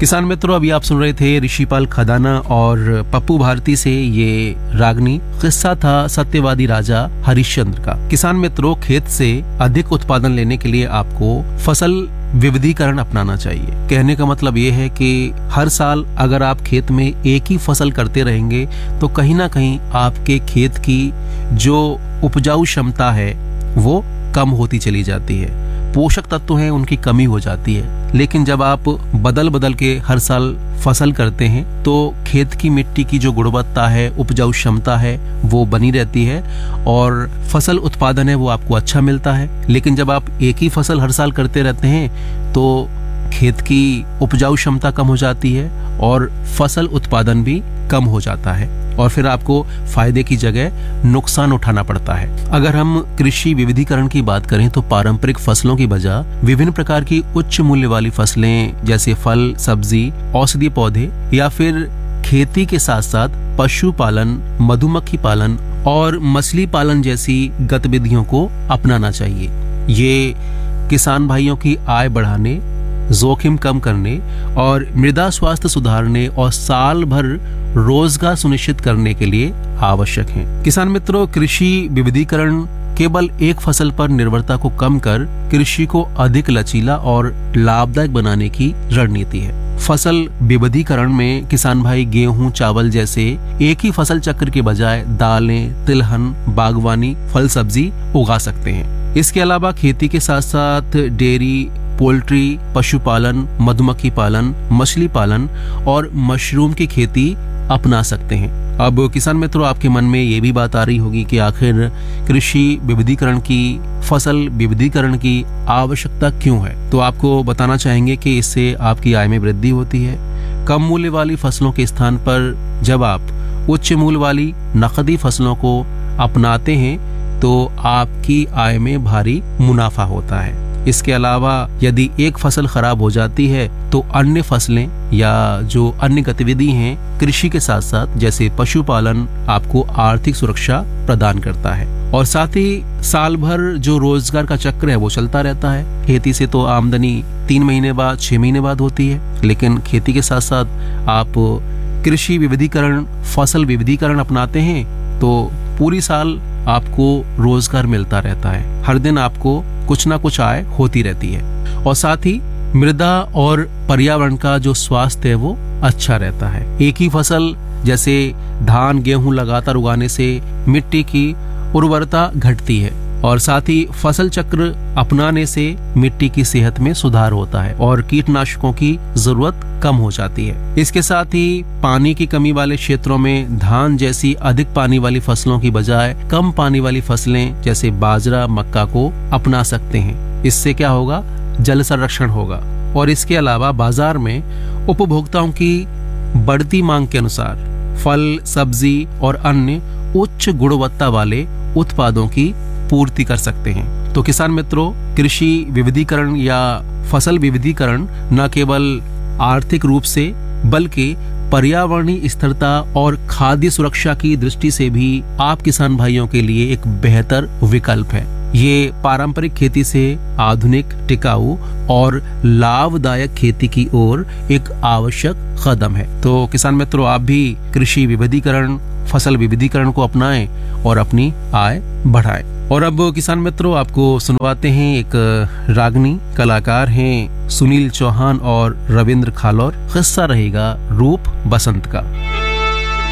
किसान मित्रों, अभी आप सुन रहे थे ऋषिपाल खदाना और पप्पू भारती से ये रागनी किस्सा था सत्यवादी राजा हरिश्चंद्र का। किसान मित्रों, खेत से अधिक उत्पादन लेने के लिए आपको फसल विविधीकरण अपनाना चाहिए। कहने का मतलब ये है कि हर साल अगर आप खेत में एक ही फसल करते रहेंगे तो कहीं ना कहीं आपके खेत की जो उपजाऊ क्षमता है वो कम होती चली जाती है, पोषक तत्व हैं उनकी कमी हो जाती है। लेकिन जब आप बदल बदल के हर साल फसल करते हैं तो खेत की मिट्टी की जो गुणवत्ता है, उपजाऊ क्षमता है, वो बनी रहती है और फसल उत्पादन है वो आपको अच्छा मिलता है। लेकिन जब आप एक ही फसल हर साल करते रहते हैं तो खेत की उपजाऊ क्षमता कम हो जाती है और फसल उत्पादन भी कम हो जाता है और फिर आपको फायदे की जगह नुकसान उठाना पड़ता है। अगर हम कृषि विविधीकरण की बात करें तो पारंपरिक फसलों की बजाय विभिन्न प्रकार की उच्च मूल्य वाली फसलें जैसे फल, सब्जी, औषधीय पौधे या फिर खेती के साथ साथ पशुपालन, मधुमक्खी पालन और मछली पालन जैसी गतिविधियों को अपनाना चाहिए। ये किसान भाइयों की आय बढ़ाने, जोखिम कम करने और मृदा स्वास्थ्य सुधारने और साल भर रोजगार सुनिश्चित करने के लिए आवश्यक है। किसान मित्रों, कृषि विविधीकरण केवल एक फसल पर निर्भरता को कम कर कृषि को अधिक लचीला और लाभदायक बनाने की रणनीति है। फसल विविधीकरण में किसान भाई गेहूं, चावल जैसे एक ही फसल चक्र के बजाय दालें, तिलहन, बागवानी, फल सब्जी उगा सकते हैं। इसके अलावा खेती के साथ साथ डेयरी, पोल्ट्री, पशुपालन, मधुमक्खी पालन, मछली पालन और मशरूम की खेती अपना सकते हैं। अब किसान मित्रों, आपके मन में ये भी बात आ रही होगी कि आखिर कृषि विविधीकरण की, फसल विविधीकरण की आवश्यकता क्यों है। तो आपको बताना चाहेंगे कि इससे आपकी आय में वृद्धि होती है। कम मूल्य वाली फसलों के स्थान पर जब आप उच्च मूल्य वाली नकदी फसलों को अपनाते हैं तो आपकी आय में भारी मुनाफा होता है। इसके अलावा यदि एक फसल खराब हो जाती है तो अन्य फसलें या जो अन्य गतिविधि हैं कृषि के साथ साथ जैसे पशुपालन आपको आर्थिक सुरक्षा प्रदान करता है और साथ ही साल भर जो रोजगार का चक्र है वो चलता रहता है। खेती से तो आमदनी 3 महीने बाद, 6 महीने बाद होती है, लेकिन खेती के साथ साथ आप कृषि विविधीकरण, फसल विविधीकरण अपनाते हैं तो पूरी साल आपको रोजगार मिलता रहता है। हर दिन आपको कुछ ना कुछ आय होती रहती है और साथ ही मृदा और पर्यावरण का जो स्वास्थ्य है वो अच्छा रहता है। एक ही फसल जैसे धान, गेहूं लगातार उगाने से मिट्टी की उर्वरता घटती है और साथ ही फसल चक्र अपनाने से मिट्टी की सेहत में सुधार होता है और कीटनाशकों की जरूरत कम हो जाती है। इसके साथ ही पानी की कमी वाले क्षेत्रों में धान जैसी अधिक पानी वाली फसलों की बजाय कम पानी वाली फसलें जैसे बाजरा, मक्का को अपना सकते हैं। इससे क्या होगा, जल संरक्षण होगा और इसके अलावा बाजार में उपभोक्ताओं की बढ़ती मांग के अनुसार फल, सब्जी और अन्य उच्च गुणवत्ता वाले उत्पादों की पूर्ति कर सकते हैं। तो किसान मित्रों, कृषि विविधीकरण या फसल विविधीकरण न केवल आर्थिक रूप से बल्कि पर्यावरणीय स्थिरता और खाद्य सुरक्षा की दृष्टि से भी आप किसान भाइयों के लिए एक बेहतर विकल्प है। ये पारंपरिक खेती से आधुनिक, टिकाऊ और लाभदायक खेती की ओर एक आवश्यक कदम है। तो किसान मित्रों, आप भी कृषि विविधीकरण, फसल विविधीकरण को अपनाएं और अपनी आय बढ़ाएं। और अब किसान मित्रों, आपको सुनवाते हैं एक रागनी। कलाकार हैं सुनील चौहान और रविंद्र खालौर। किस्सा रहेगा रूप बसंत का।